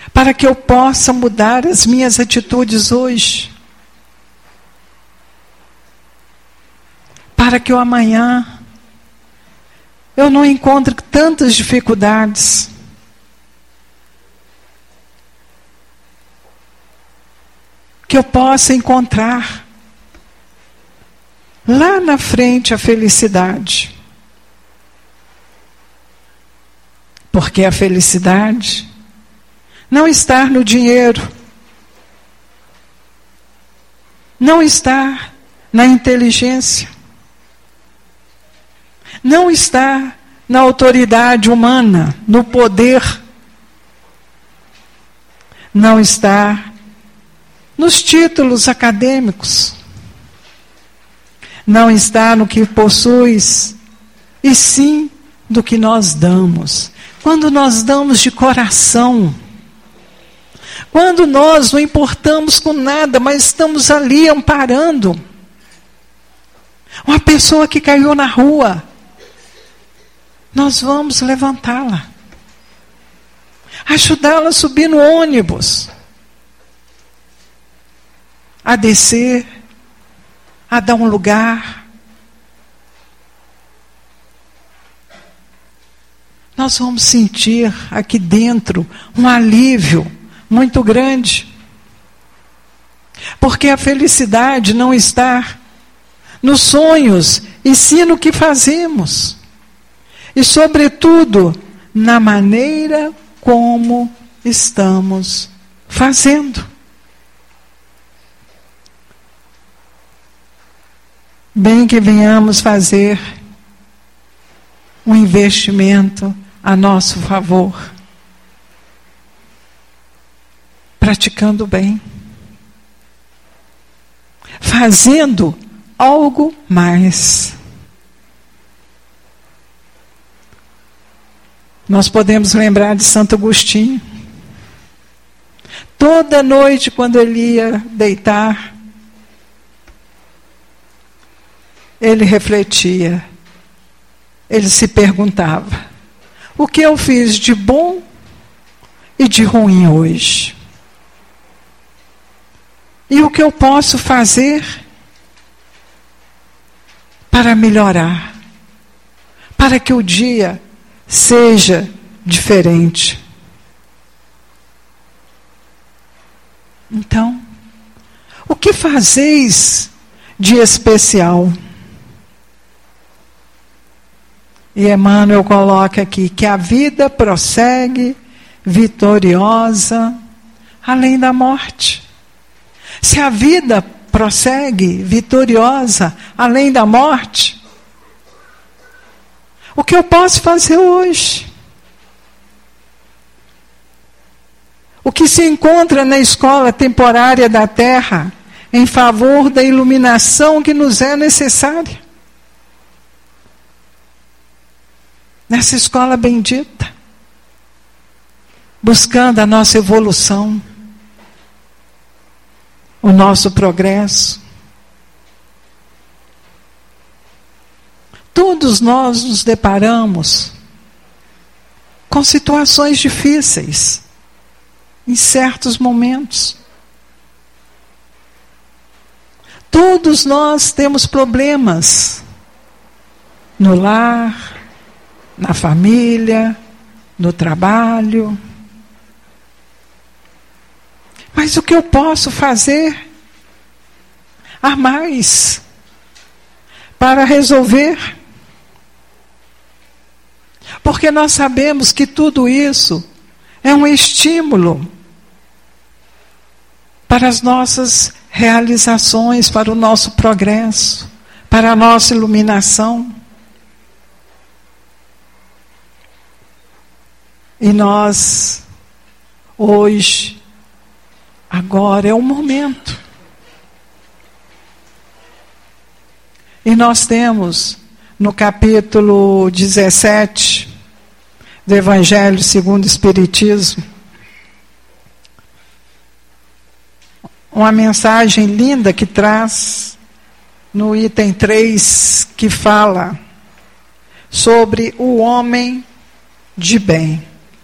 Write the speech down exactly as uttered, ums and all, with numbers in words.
para que eu possa mudar as minhas atitudes hoje, para que eu amanhã eu não encontre tantas dificuldades. Que eu possa encontrar lá na frente a felicidade. Porque a felicidade não está no dinheiro, não está na inteligência, não está na autoridade humana, no poder, não está nos títulos acadêmicos, não está no que possuis, e sim do que nós damos. Quando nós damos de coração, quando nós não importamos com nada, mas estamos ali amparando uma pessoa que caiu na rua, nós vamos levantá-la, ajudá-la a subir no ônibus, a descer, a dar um lugar. Nós vamos sentir aqui dentro um alívio muito grande. Porque a felicidade não está nos sonhos, e sim no que fazemos. E, sobretudo, na maneira como estamos fazendo. Bem que venhamos fazer um investimento a nosso favor, praticando bem, fazendo algo mais. Nós podemos lembrar de Santo Agostinho. Toda noite, quando ele ia deitar, ele refletia, ele se perguntava: o que eu fiz de bom e de ruim hoje? E o que eu posso fazer para melhorar, para que o dia seja diferente? Então, o que fazeis de especial? E Emmanuel coloca aqui que a vida prossegue vitoriosa além da morte. Se a vida prossegue vitoriosa além da morte, o que eu posso fazer hoje? O que se encontra na escola temporária da Terra em favor da iluminação que nos é necessária? Nessa escola bendita, buscando a nossa evolução, o nosso progresso. Todos nós nos deparamos com situações difíceis, em certos momentos. Todos nós temos problemas no lar, na família, no trabalho. Mas o que eu posso fazer a mais para resolver? Porque nós sabemos que tudo isso é um estímulo para as nossas realizações, para o nosso progresso, para a nossa iluminação. E nós, hoje, agora é o momento. E nós temos, no capítulo dezessete do Evangelho segundo o Espiritismo, uma mensagem linda que traz no item três, que fala sobre o homem de bem.